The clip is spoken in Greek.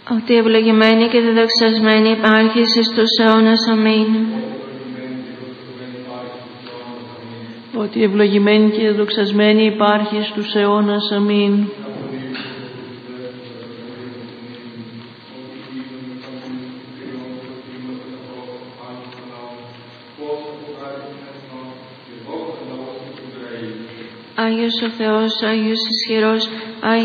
ότι ευλογημένη και δεδοξασμένη υπάρχεις εις τους αιώνας. Αμήν. Ότι ευλογημένη και δεδοξασμένη υπάρχεις στους αιώνας. Αμήν. Άγιος ο Θεός, Άγιος ισχυρός,